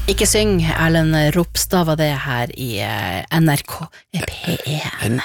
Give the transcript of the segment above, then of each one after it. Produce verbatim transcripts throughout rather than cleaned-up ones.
Ikke syng, Erlend Ropstad var det her i N R K P en.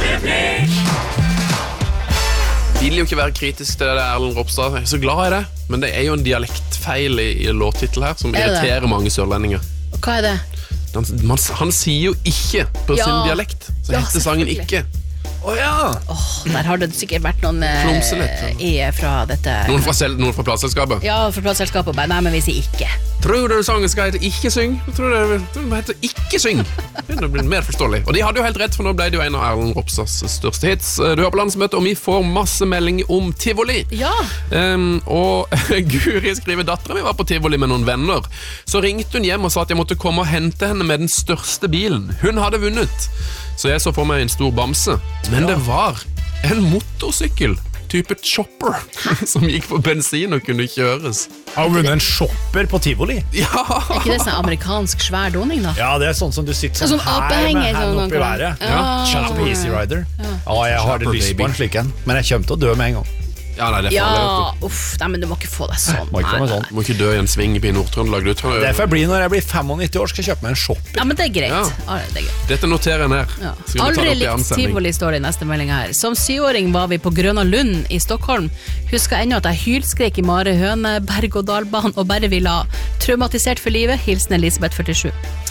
Vil jo ikke være kritisk til det Erlend Ropstad, jeg er så glad i det, men det er jo en dialektfeil i, i låttitel her som irriterer mange sørlendinger. Hva er det? Han, man, han sier jo ikke på Ja. sin dialekt, så Ja, heter sangen ikke. Å ja! Åh, der har det sikkert vært noen Klumse litt, i, fra dette Noen fra, sel, noen fra plateselskapet. Ja, fra plateselskapet bare, nei, men vi sier ikke. Tror du sangen skal hete Ikke syng? Jeg tror det, tror det heter Ikke syng. Det blir mer forståelig. Og de hadde jo helt rett, for nå ble det jo en av Erlend Ropstads største hits. Du hører på Landsmøtet, og vi får masse melding om Tivoli. Ja. Um, og Guri skriver, datteren min var på Tivoli med noen venner. Så ringte hun hjem og sa at jeg måtte komme og hente henne med den største bilen. Hun hadde vunnet. Så jeg så for meg en stor bamse. Men det var en motorsykkel, type chopper, som gikk på bensin og kunne kjøres. Har du vunnet en shopper på Tivoli? Ja! Er ikke det sånn amerikansk svær doning da? Ja, det er sånn som du sitter Sånn sånn som her apehenger, med hendene sånn opp i noe. været. Ja. Sånn som Easy Rider. Ja, jeg har Chopper, lyst på baby. en slik en, men jeg kommer til å dø med en gang. Ja, nei, det er farlig. Ja, vet uff, nei, men du må ikke få deg sånn. Må ikke få meg Nei, sånn. Du må ikke dø i en sving i Nord-Trøndelag. Du tar- Det får jeg bli når jeg blir femognitti år, skal jeg kjøpe meg en shopper. Ja, men det er greit. Ja. Ja, det er greit. Dette noterer jeg ned. Ja. Skal vi ta Aldri det opp i likt ansending? Tivoli, står det i neste melding her. Som syvåring var vi på Grøna Lund i Stockholm. Husker ennå at jeg hylskrek i Mare Høne, berg- og dalbanen og bare ville ha traumatisert for livet. Hilsen Elisabeth førtisju.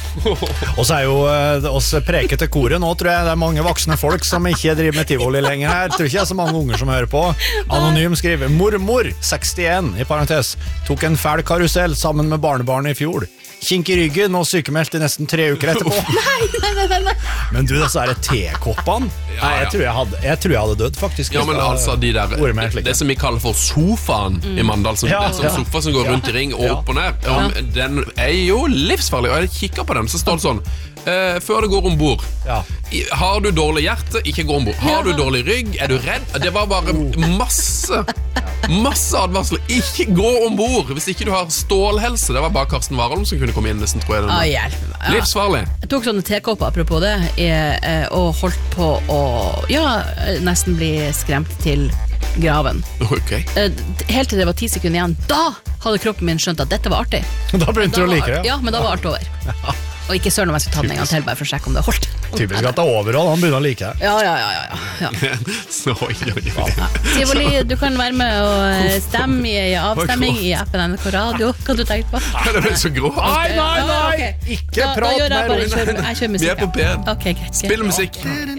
Og så er jo eh, oss preket til koret nå, tror jeg det er mange voksne folk som ikke driver med Tivoli lenger her. Tror ikke det er så mange unger som hører på. Anonym skriver, mormor, sekstien, i parentes, tok en fæl karusell sammen med barnebarnet i fjor. Kink i ryggen og sykemeldt i nesten tre uker etterpå. Nei, nei, nei, nei, nei. Men du, disse her tekoppene, Ja, nei, jeg ja. tror jeg hadde, jeg tror jeg hadde dødd faktisk. Ja, hvis men det altså de der, hadde vært med slik. det som vi kaller for sofaen i Mandal, som, Ja, det er sånn ja. sofa som går rundt i ring og Ja. opp og ned, ja, den er jo livsfarlig, og jeg kikker på den, så står det sånn, eh, før du går ombord, Ja. i- har du dårlig hjerte, ikke gå ombord. Har du dårlig rygg, er du redd? Det var bare masse, masse advarsler. Ikke gå ombord hvis ikke du har stålhelse. Det var bare Karsten Warholm som kunne komme inn, nesten, tror jeg. Ah, Den. hjelp meg. Ja. Livsfarlig. Jeg tok sånne tekopper, apropos det, eh, eh, og holdt på å ja, nesten bli skremt til graven. Ok. Eh, Helt til det var ti sekunder igjen. Da hadde kroppen min skjønt at dette var artig. Da begynte du å Da like var- det. Ja, men da var alt over. Og ikke søren om jeg skulle ta den en gang til, bare for å sjekke om det holdt. Typisk at det er over, og han begynner å like det. Ja, ja, ja, ja, ja. Så, oi, oi, oi. Tivoli, du kan være med og stemme i avstemming i appen N R K Radio. Hva du tenkte på? Det ble så grå. Nei, nei, Ja, nei! ok. Ikke Da, da prat gjør jeg mer bare om kjør, jeg kjører musikk. Vi er på P en. ja. Ok, greit. Spill musikk.